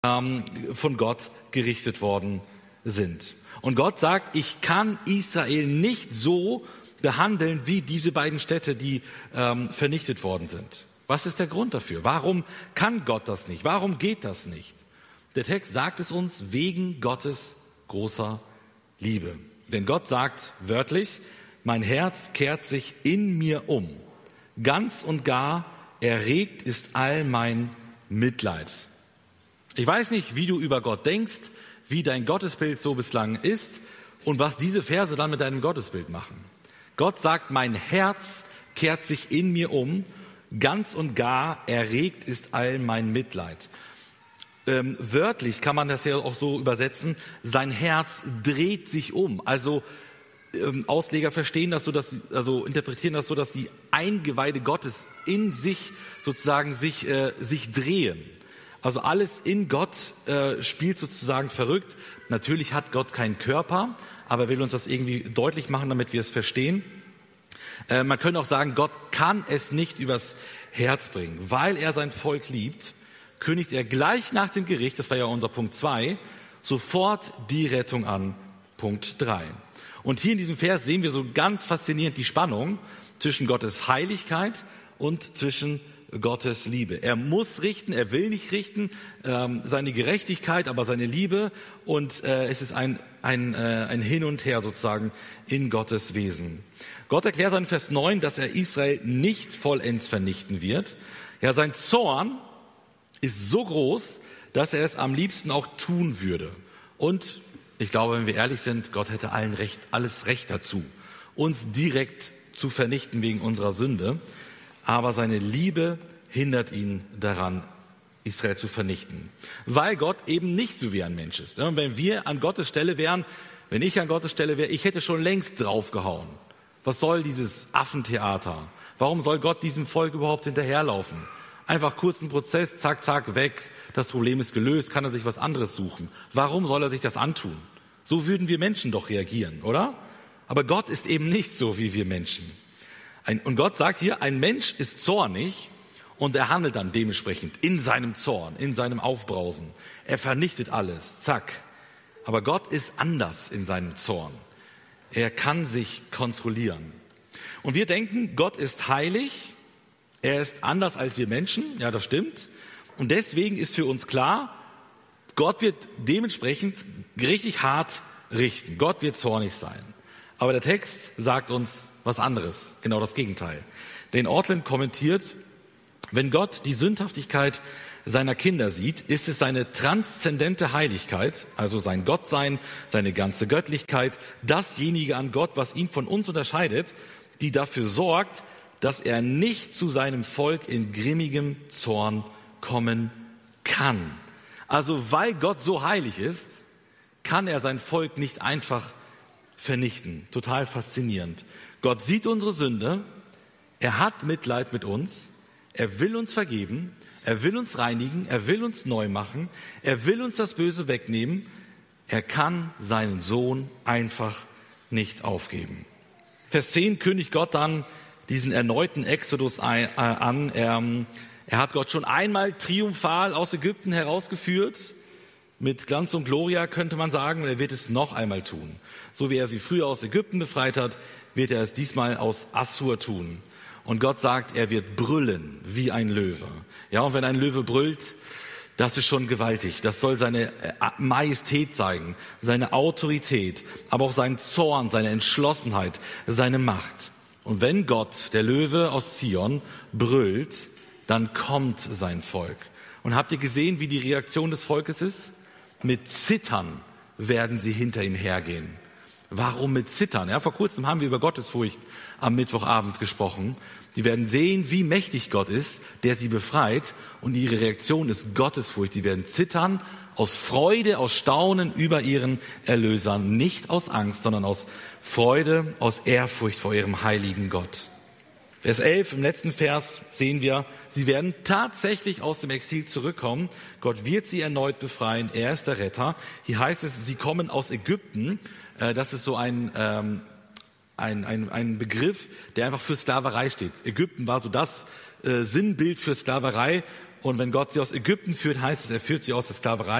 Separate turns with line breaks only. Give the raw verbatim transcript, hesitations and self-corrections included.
ähm, von Gott gerichtet worden sind. Und Gott sagt, ich kann Israel nicht so behandeln wie diese beiden Städte, die ähm, vernichtet worden sind. Was ist der Grund dafür? Warum kann Gott das nicht? Warum geht das nicht? Der Text sagt es uns, wegen Gottes großer Liebe. Denn Gott sagt wörtlich, mein Herz kehrt sich in mir um. Ganz und gar erregt ist all mein Mitleid. Ich weiß nicht, wie du über Gott denkst, wie dein Gottesbild so bislang ist und was diese Verse dann mit deinem Gottesbild machen. Gott sagt, mein Herz kehrt sich in mir um, ganz und gar erregt ist all mein Mitleid. Ähm, wörtlich kann man das ja auch so übersetzen, sein Herz dreht sich um. Also ähm, Ausleger verstehen das so, dass, also interpretieren das so, dass die Eingeweide Gottes in sich sozusagen sich, äh, sich drehen. Also alles in Gott äh, spielt sozusagen verrückt. Natürlich hat Gott keinen Körper, aber er will uns das irgendwie deutlich machen, damit wir es verstehen. Äh, man könnte auch sagen, Gott kann es nicht übers Herz bringen. Weil er sein Volk liebt, kündigt er gleich nach dem Gericht, das war ja unser Punkt zwei, sofort die Rettung an, Punkt drei. Und hier in diesem Vers sehen wir so ganz faszinierend die Spannung zwischen Gottes Heiligkeit und zwischen Gottes Liebe. Er muss richten, er will nicht richten, ähm, seine Gerechtigkeit, aber seine Liebe, und äh, es ist ein, ein, äh, ein Hin und Her sozusagen in Gottes Wesen. Gott erklärt in Vers neun, dass er Israel nicht vollends vernichten wird. Ja, sein Zorn ist so groß, dass er es am liebsten auch tun würde. Und ich glaube, wenn wir ehrlich sind, Gott hätte allen Recht, alles Recht dazu, uns direkt zu vernichten wegen unserer Sünde. Aber seine Liebe hindert ihn daran, Israel zu vernichten. Weil Gott eben nicht so wie ein Mensch ist. Und wenn wir an Gottes Stelle wären, wenn ich an Gottes Stelle wäre, ich hätte schon längst draufgehauen. Was soll dieses Affentheater? Warum soll Gott diesem Volk überhaupt hinterherlaufen? Einfach kurzen Prozess, zack, zack, weg. Das Problem ist gelöst, kann er sich was anderes suchen. Warum soll er sich das antun? So würden wir Menschen doch reagieren, oder? Aber Gott ist eben nicht so wie wir Menschen. Ein, und Gott sagt hier, ein Mensch ist zornig und er handelt dann dementsprechend in seinem Zorn, in seinem Aufbrausen. Er vernichtet alles, zack. Aber Gott ist anders in seinem Zorn. Er kann sich kontrollieren. Und wir denken, Gott ist heilig, er ist anders als wir Menschen, ja, das stimmt. Und deswegen ist für uns klar, Gott wird dementsprechend richtig hart richten. Gott wird zornig sein. Aber der Text sagt uns was anderes, genau das Gegenteil. Denn Ortlund kommentiert, wenn Gott die Sündhaftigkeit seiner Kinder sieht, ist es seine transzendente Heiligkeit, also sein Gottsein, seine ganze Göttlichkeit, dasjenige an Gott, was ihn von uns unterscheidet, die dafür sorgt, dass er nicht zu seinem Volk in grimmigem Zorn kommen kann. Also weil Gott so heilig ist, kann er sein Volk nicht einfach vernichten. Total faszinierend. Gott sieht unsere Sünde, er hat Mitleid mit uns, er will uns vergeben, er will uns reinigen, er will uns neu machen, er will uns das Böse wegnehmen, er kann seinen Sohn einfach nicht aufgeben. Vers zehn kündigt Gott dann diesen erneuten Exodus an. Er, er hat Gott schon einmal triumphal aus Ägypten herausgeführt, mit Glanz und Gloria könnte man sagen, und er wird es noch einmal tun. So wie er sie früher aus Ägypten befreit hat, wird er es diesmal aus Assur tun. Und Gott sagt, er wird brüllen wie ein Löwe. Ja, und wenn ein Löwe brüllt, das ist schon gewaltig. Das soll seine Majestät zeigen, seine Autorität, aber auch seinen Zorn, seine Entschlossenheit, seine Macht. Und wenn Gott, der Löwe aus Zion, brüllt, dann kommt sein Volk. Und habt ihr gesehen, wie die Reaktion des Volkes ist? Mit Zittern werden sie hinter ihm hergehen. Warum mit Zittern? Ja, vor kurzem haben wir über Gottesfurcht am Mittwochabend gesprochen. Die werden sehen, wie mächtig Gott ist, der sie befreit. Und ihre Reaktion ist Gottesfurcht. Die werden zittern aus Freude, aus Staunen über ihren Erlöser. Nicht aus Angst, sondern aus Freude, aus Ehrfurcht vor ihrem heiligen Gott. Vers elf, im letzten Vers sehen wir, sie werden tatsächlich aus dem Exil zurückkommen. Gott wird sie erneut befreien. Er ist der Retter. Hier heißt es, sie kommen aus Ägypten. Das ist so ein, ähm, ein, ein, ein Begriff, der einfach für Sklaverei steht. Ägypten war so das äh, Sinnbild für Sklaverei. Und wenn Gott sie aus Ägypten führt, heißt es, er führt sie aus der Sklaverei.